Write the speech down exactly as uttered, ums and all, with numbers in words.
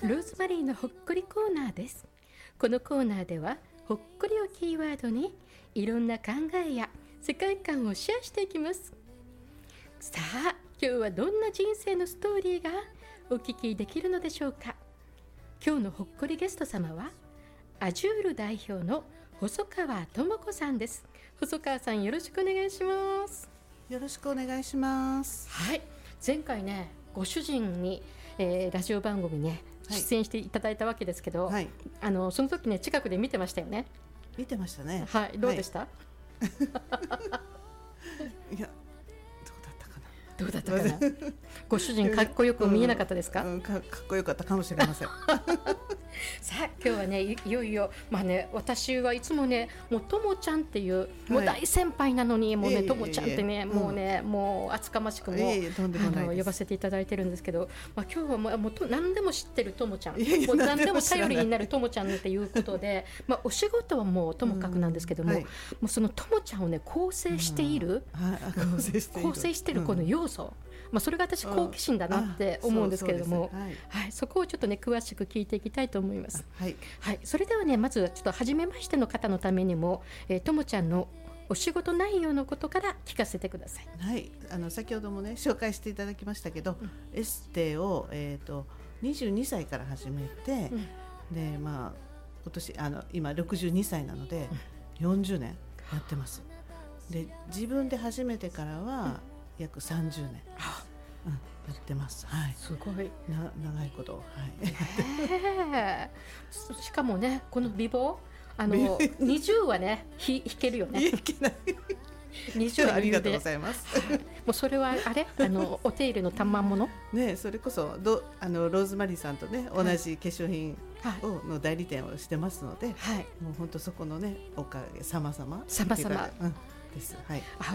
ローズマリーのほっこりコーナーです。このコーナーではほっこりをキーワードにいろんな考えや世界観をシェアしていきます。さあ今日はどんな人生のストーリーがお聞きできるのでしょうか。今日のほっこりゲスト様はアジュール代表の細川智子さんです。細川さん、よろしくお願いします。 よろしくお願いします。 はい、前回ねご主人に、えー、ラジオ番組ね出演していただいたわけですけど、はい、あのその時ね近くで見てましたよね。 見てましたね。 はい、どうでした、はい、 いやどうだったかなご主人かっこよく見えなかったですか？ うんうん、か, かっこよかったかもしれませんさあ今日はね い, いよいよ、まあね、私はいつもねもうともちゃんっていうもう大先輩なのに、はい、もうねともちゃんってね、えー、もうね、うん、もう厚かましくも、えー、んあの呼ばせていただいてるんですけど、まあ、今日はもうもうと何でも知ってるともちゃん、いやいやもう何でも頼りになるともちゃんっていうことでまあお仕事はもうともかくなんですけども、うんはい、もうそのともちゃんをね構成している、うん、構成している構成しているこの要素、うんまあ、それが私好奇心だなって思うんですけれども、そ, はいはい、そこをちょっとね詳しく聞いていきたいと思います。はいはい、それではねまずちょっと初めましての方のためにも、えー、ともちゃんのお仕事内容のことから聞かせてください。 はい、あの先ほどもね紹介していただきましたけど、うん、エステを、えー、とにじゅうにさいから始めて、うん、でまあ今年あの今ろくじゅうにさいなので、うん、よんじゅうねんやってます。で自分で始めてからは、うん約さんじゅうねん、うん、やってます、はい、 すごいな長いこと、はい、しかもねこの美貌あのにじゅうはねひ弾けるよね。 弾けないにじゅうありがとうございます。 もうそれはあれあのお手入れの賜物ね、それこそどあのローズマリーさんとね同じ化粧品を、はい、の代理店をしてますので、はい、もう本当そこのねおかげさまさまさまさまです、はい、 あ